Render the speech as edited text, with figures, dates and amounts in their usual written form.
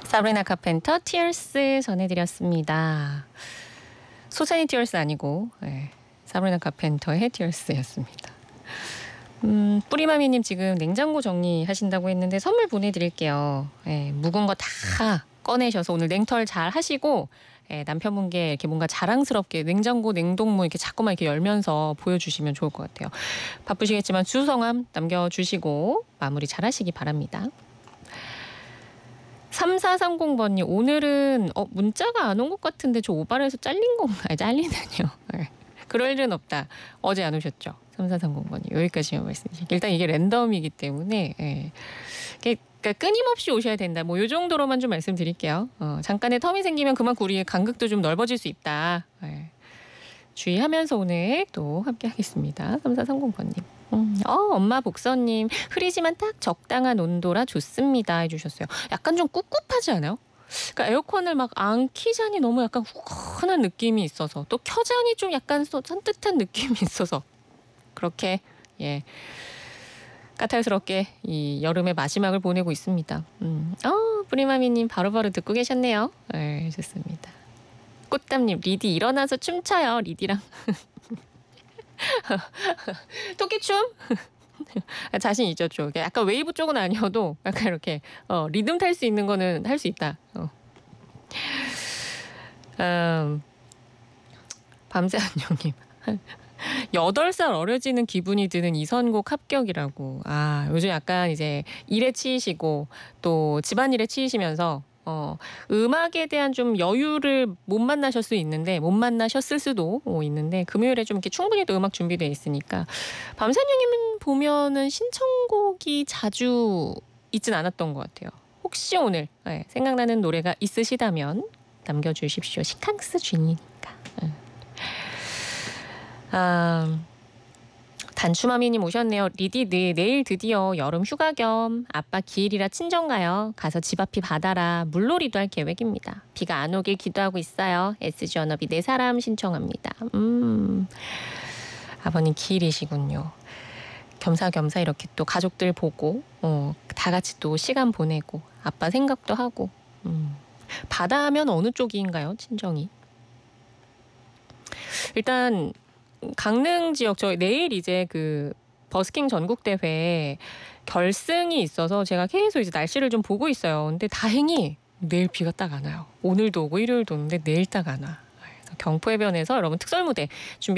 사브리나 카펜터 Tears 전해드렸습니다. 소찬이 Tears 아니고 사브리나 카펜터의 Tears였습니다. 뿌리마미님 지금 냉장고 정리하신다고 했는데 선물 보내드릴게요. 묵은 거 다 꺼내셔서 오늘 냉털 잘 하시고 남편분께 이렇게 뭔가 자랑스럽게 냉장고 냉동무 이렇게 자꾸만 이렇게 열면서 보여주시면 좋을 것 같아요. 바쁘시겠지만 주성함 남겨주시고 마무리 잘 하시기 바랍니다. 3430번님 오늘은 문자가 안 온 것 같은데 저 오바라에서 잘린 건가요? 잘리다니요. 그럴 일은 없다. 어제 안 오셨죠? 3430번님 여기까지만 말씀드릴게요. 일단 이게 랜덤이기 때문에 그러니까 끊임없이 오셔야 된다. 뭐 이 정도로만 좀 말씀드릴게요. 잠깐의 텀이 생기면 그만큼 우리의 간극도 좀 넓어질 수 있다. 주의하면서 오늘 또 함께 하겠습니다. 3430번님. 엄마 복서님 흐리지만 딱 적당한 온도라 좋습니다 해주셨어요. 약간 좀 꿉꿉하지 않아요? 그러니까 에어컨을 막 안 키자니 너무 약간 후끈한 느낌이 있어서 또 켜자니 좀 약간 산뜻한 느낌이 있어서 그렇게 까탈스럽게 이 여름의 마지막을 보내고 있습니다. 뿌리마미님 바로바로 듣고 계셨네요. 좋습니다. 꽃담님 리디 일어나서 춤춰요. 리디랑 토끼춤? 자신 있죠, 좀. 약간 웨이브 쪽은 아니어도 약간 이렇게 리듬 탈 수 있는 거는 할 수 있다. 밤새 안녕님. 8살 어려지는 기분이 드는 이 선곡 합격이라고. 요즘 약간 이제 일에 치이시고 또 집안일에 치이시면서 음악에 대한 좀 여유를 못 만나셨을 수도 있는데 금요일에 좀 이렇게 충분히 또 음악 준비되어 있으니까 밤새님은 보면은 신청곡이 자주 있진 않았던 것 같아요. 혹시 오늘 생각나는 노래가 있으시다면 남겨주십시오. 시캉스 주인이니까. 단추마미님 오셨네요. 리디 내일 드디어 여름 휴가 겸 아빠 기일이라 친정 가요. 가서 집 앞이 바다라 물놀이도 할 계획입니다. 비가 안 오길 기도하고 있어요. SG 워너비 네 사람 신청합니다. 아버님 기일이시군요. 겸사겸사 이렇게 또 가족들 보고 다 같이 또 시간 보내고 아빠 생각도 하고 바다 하면 어느 쪽인가요? 친정이. 일단 강릉 지역 저희 내일 이제 그 버스킹 전국 대회 결승이 있어서 제가 계속 이제 날씨를 좀 보고 있어요. 근데 다행히 내일 비가 딱 안 와요. 오늘도 오고 일요일도 오는데 내일 딱 안 와. 그래서 경포해변에서 여러분 특설 무대 준비